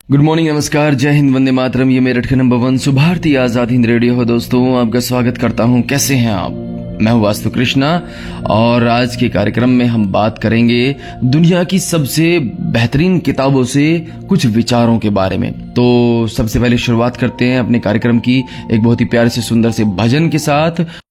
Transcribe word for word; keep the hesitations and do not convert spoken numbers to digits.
Good morning, नमस्कार, जय हिंद, वंदे मातरम। ये मेरठ का number one Subharti Azad Hind radio हो। दोस्तों, आपका स्वागत करता हूं। कैसे हैं आप? मैं हूं वास्तु कृष्णा और आज के कार्यक्रम में हम बात करेंगे दुनिया की सबसे बेहतरीन किताबों से कुछ विचारों के बारे में। तो सबसे पहले शुरुआत करते हैं अपने कार्यक्रम की एक बहुत ही प्यारे से सुंदर से भजन के साथ।